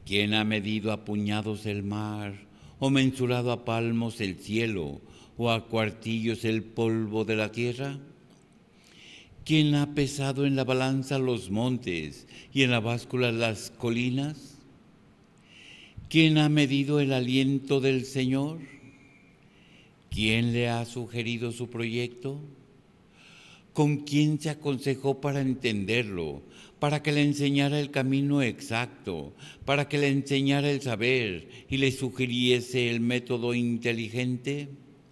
¿Quién ha medido a puñados el mar, o mensurado a palmos el cielo, o a cuartillos el polvo de la tierra? ¿Quién ha pesado en la balanza los montes y en la báscula las colinas? ¿Quién ha medido el aliento del Señor? ¿Quién le ha sugerido su proyecto? ¿Con quién se aconsejó para entenderlo, para que le enseñara el camino exacto, para que le enseñara el saber y le sugiriese el método inteligente?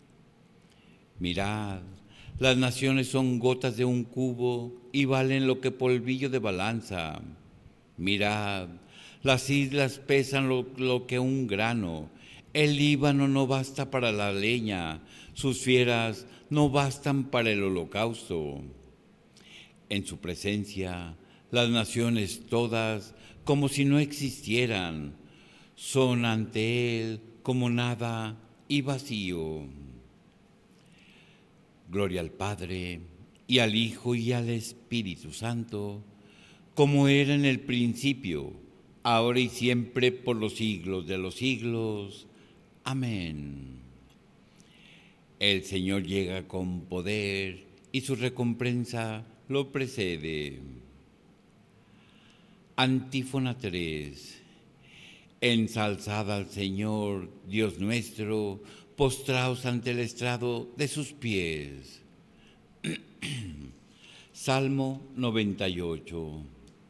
Mirad, las naciones son gotas de un cubo y valen lo que polvillo de balanza. Mirad, las islas pesan lo que un grano. El Líbano no basta para la leña, sus fieras no bastan para el holocausto. En su presencia, las naciones todas, como si no existieran, son ante Él como nada y vacío. Gloria al Padre, y al Hijo, y al Espíritu Santo, como era en el principio, ahora y siempre, por los siglos de los siglos. Amén. El Señor llega con poder, y su recompensa lo precede. Antífona 3. Ensalzad al Señor, Dios nuestro, postraos ante el estrado de sus pies. Salmo 98.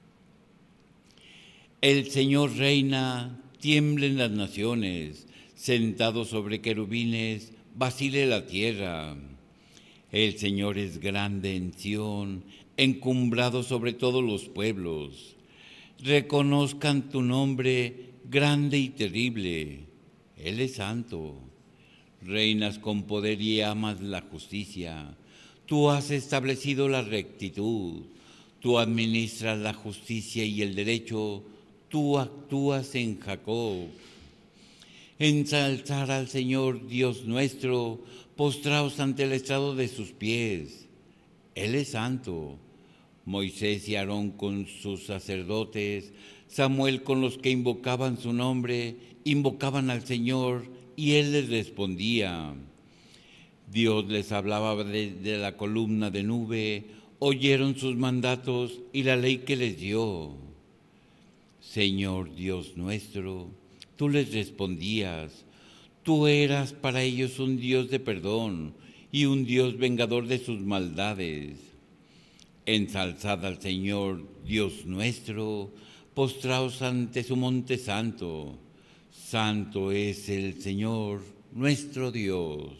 El Señor reina, tiemblen las naciones, sentado sobre querubines, vacile la tierra. El Señor es grande en Sión, encumbrado sobre todos los pueblos. Reconozcan tu nombre, grande y terrible. Él es santo. Reinas con poder y amas la justicia. Tú has establecido la rectitud. Tú administras la justicia y el derecho. Tú actúas en Jacob. Ensalzar al Señor Dios nuestro, postraos ante el estrado de sus pies. Él es santo. Moisés y Aarón con sus sacerdotes, Samuel con los que invocaban su nombre, invocaban al Señor y Él les respondía. Dios les hablaba desde la columna de nube, oyeron sus mandatos y la ley que les dio. Señor Dios nuestro, tú les respondías, tú eras para ellos un Dios de perdón y un Dios vengador de sus maldades. Ensalzad al Señor, Dios nuestro, postraos ante su monte santo. Santo es el Señor, nuestro Dios.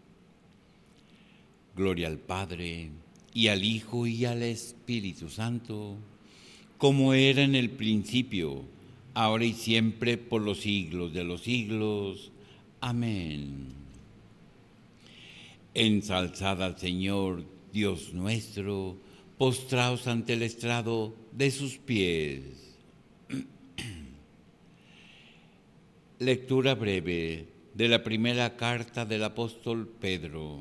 Gloria al Padre, y al Hijo, y al Espíritu Santo, como era en el principio, ahora y siempre, por los siglos de los siglos. Amén. Ensalzad al Señor, Dios nuestro, postraos ante el estrado de sus pies. Lectura breve de la primera carta del apóstol Pedro.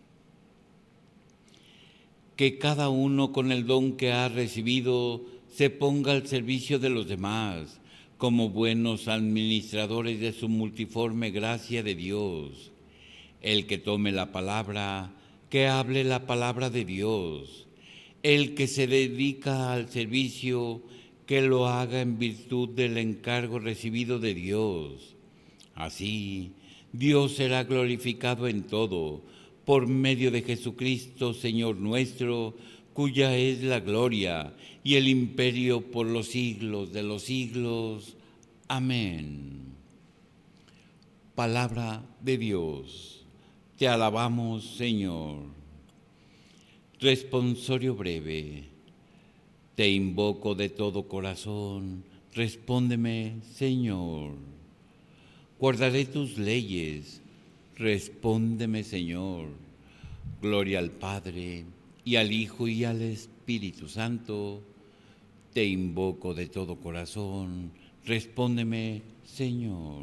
Que cada uno con el don que ha recibido se ponga al servicio de los demás, como buenos administradores de su multiforme gracia de Dios. El que tome la palabra, que hable la palabra de Dios. El que se dedica al servicio, que lo haga en virtud del encargo recibido de Dios. Así, Dios será glorificado en todo, por medio de Jesucristo, Señor nuestro, cuya es la gloria y el imperio por los siglos de los siglos. Amén. Palabra de Dios. Te alabamos, Señor. Responsorio breve. Te invoco de todo corazón, respóndeme, Señor. Guardaré tus leyes, respóndeme, Señor. Gloria al Padre, y al Hijo, y al Espíritu Santo. Te invoco de todo corazón, respóndeme, Señor.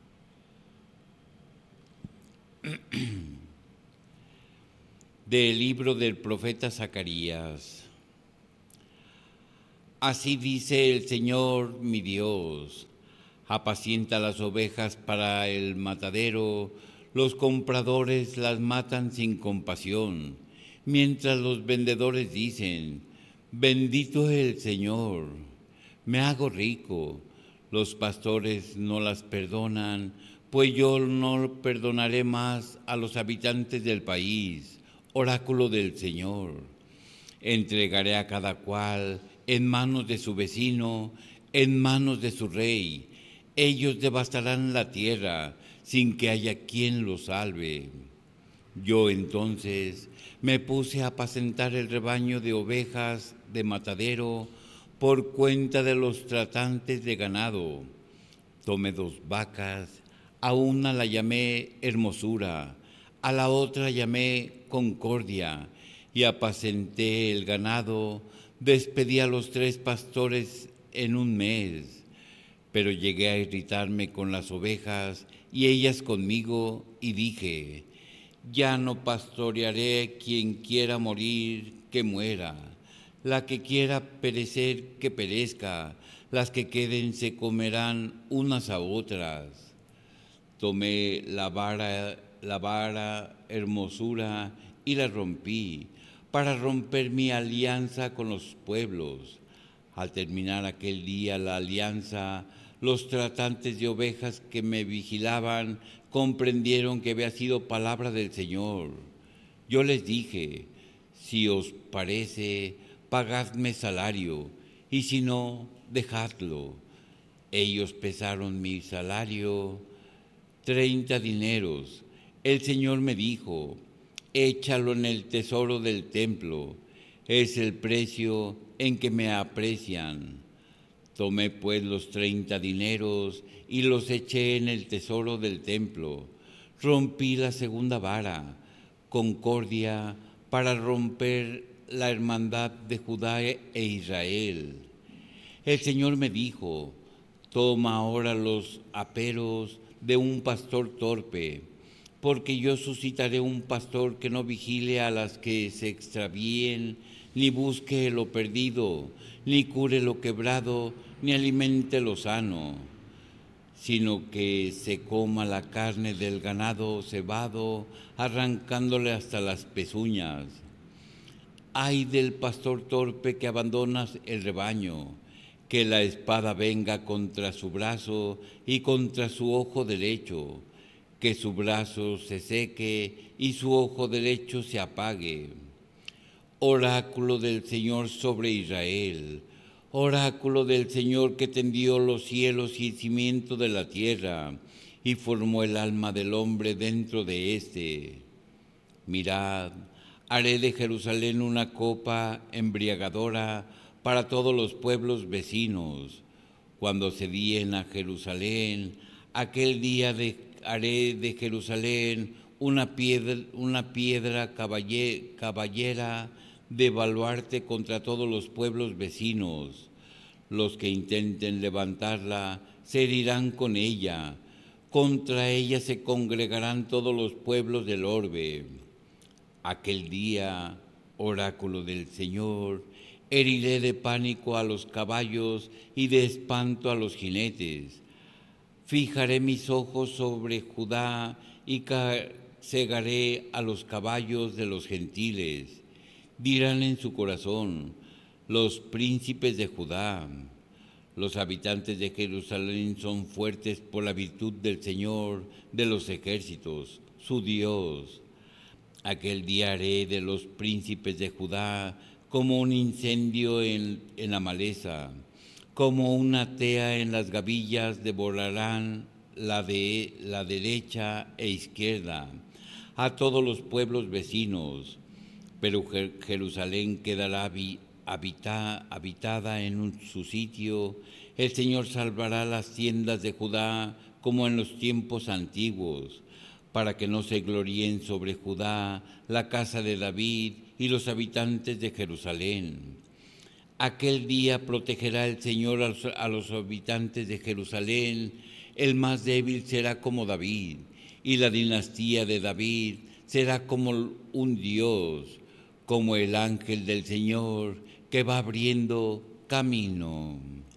Del libro del profeta Zacarías. Así dice el Señor mi Dios: apacienta las ovejas para el matadero, los compradores las matan sin compasión, mientras los vendedores dicen, bendito es el Señor, me hago rico. Los pastores no las perdonan, pues yo no perdonaré más a los habitantes del país, oráculo del Señor. Entregaré a cada cual en manos de su vecino, en manos de su rey. Ellos devastarán la tierra sin que haya quien los salve. Yo entonces me puse a apacentar el rebaño de ovejas de matadero por cuenta de los tratantes de ganado. Tomé 2 vacas, a una la llamé Hermosura, a la otra llamé Concordia, y apacenté el ganado. Despedí a los 3 pastores en un mes, pero llegué a irritarme con las ovejas y ellas conmigo, y dije, ya no pastorearé. Quien quiera morir, que muera. La que quiera perecer, que perezca. Las que queden se comerán unas a otras. Tomé la vara Hermosura y la rompí, para romper mi alianza con los pueblos. Al terminar aquel día la alianza, los tratantes de ovejas que me vigilaban comprendieron que había sido palabra del Señor. Yo les dije, si os parece, pagadme salario, y si no, dejadlo. Ellos pesaron mi salario, 30 dineros. El Señor me dijo, échalo en el tesoro del templo, es el precio en que me aprecian. Tomé pues los 30 dineros y los eché en el tesoro del templo. Rompí la segunda vara, Concordia, para romper la hermandad de Judá e Israel. El Señor me dijo, toma ahora los aperos de un pastor torpe, porque yo suscitaré un pastor que no vigile a las que se extravíen, ni busque lo perdido, ni cure lo quebrado, ni alimente lo sano, sino que se coma la carne del ganado cebado, arrancándole hasta las pezuñas. Ay del pastor torpe que abandona el rebaño, que la espada venga contra su brazo y contra su ojo derecho, que su brazo se seque y su ojo derecho se apague. Oráculo del Señor sobre Israel, oráculo del Señor que tendió los cielos y el cimiento de la tierra, y formó el alma del hombre dentro de éste. Mirad, haré de Jerusalén una copa embriagadora para todos los pueblos vecinos. Cuando se den a Jerusalén, aquel día haré de Jerusalén una piedra caballera de baluarte contra todos los pueblos vecinos. Los que intenten levantarla se herirán con ella. Contra ella se congregarán todos los pueblos del orbe. Aquel día, oráculo del Señor, heriré de pánico a los caballos y de espanto a los jinetes. Fijaré mis ojos sobre Judá y cegaré a los caballos de los gentiles. Dirán en su corazón, los príncipes de Judá, los habitantes de Jerusalén son fuertes por la virtud del Señor de los ejércitos, su Dios. Aquel día haré de los príncipes de Judá como un incendio en la maleza, como una tea en las gavillas, devorarán la derecha e izquierda a todos los pueblos vecinos, pero Jerusalén quedará habitada en su sitio. El Señor salvará las tiendas de Judá como en los tiempos antiguos, para que no se gloríen sobre Judá la casa de David y los habitantes de Jerusalén. Aquel día protegerá el Señor a los habitantes de Jerusalén. El más débil será como David, y la dinastía de David será como un Dios, como el ángel del Señor que va abriendo camino.